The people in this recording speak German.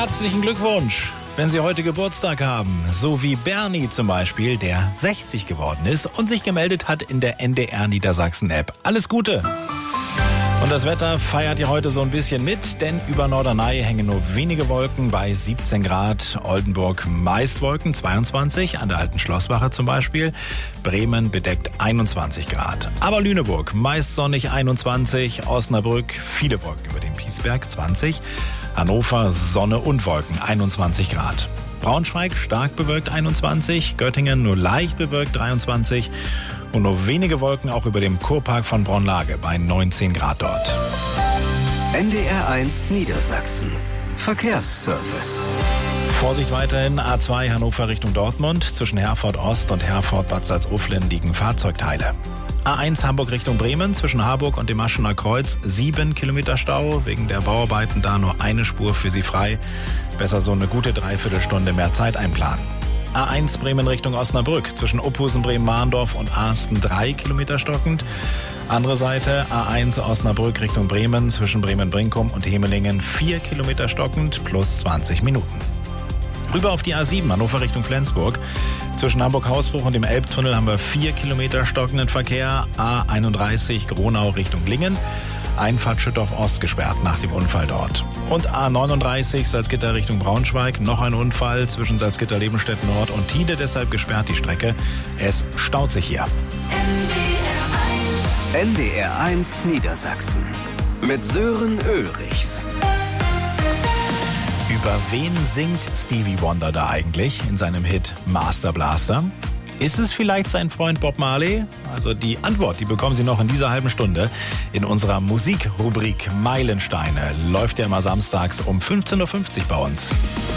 Herzlichen Glückwunsch, wenn Sie heute Geburtstag haben. So wie Bernie zum Beispiel, der 60 geworden ist und sich gemeldet hat in der NDR Niedersachsen-App. Alles Gute! Und das Wetter feiert ja heute so ein bisschen mit, denn über Norderney hängen nur wenige Wolken bei 17 Grad. Oldenburg meist Wolken, 22, an der Alten Schlosswache zum Beispiel. Bremen bedeckt 21 Grad. Aber Lüneburg meist sonnig 21, Osnabrück viele Wolken über dem Piesberg 20. Hannover Sonne und Wolken 21 Grad. Braunschweig stark bewölkt 21, Göttingen nur leicht bewölkt 23 und nur wenige Wolken auch über dem Kurpark von Braunlage bei 19 Grad dort. NDR1 Niedersachsen. Verkehrsservice. Vorsicht weiterhin, A2 Hannover Richtung Dortmund. Zwischen Herford Ost und Herford Bad Salzuflen liegen Fahrzeugteile. A1 Hamburg Richtung Bremen, zwischen Harburg und dem Aschener Kreuz 7 Kilometer Stau. Wegen der Bauarbeiten da nur eine Spur für Sie frei. Besser so eine gute Dreiviertelstunde mehr Zeit einplanen. A1 Bremen Richtung Osnabrück, zwischen Ophusen, Bremen-Mahndorf und Arsten 3 Kilometer stockend. Andere Seite, A1 Osnabrück Richtung Bremen, zwischen Bremen-Brinkum und Hemelingen 4 Kilometer stockend, plus 20 Minuten. Rüber auf die A7 Hannover Richtung Flensburg. Zwischen Hamburg-Hausbruch und dem Elbtunnel haben wir 4 Kilometer stockenden Verkehr. A31 Gronau Richtung Lingen. Einfahrt Schüttorf Ost gesperrt nach dem Unfall dort. Und A39 Salzgitter Richtung Braunschweig. Noch ein Unfall zwischen Salzgitter-Lebenstedt Nord und Tide. Deshalb gesperrt die Strecke. Es staut sich hier. NDR1 Niedersachsen. Mit Sören Ulrichs. Über wen singt Stevie Wonder da eigentlich in seinem Hit Master Blaster? Ist es vielleicht sein Freund Bob Marley? Also die Antwort, die bekommen Sie noch in dieser halben Stunde in unserer Musikrubrik Meilensteine. Läuft ja immer samstags um 15.50 Uhr bei uns.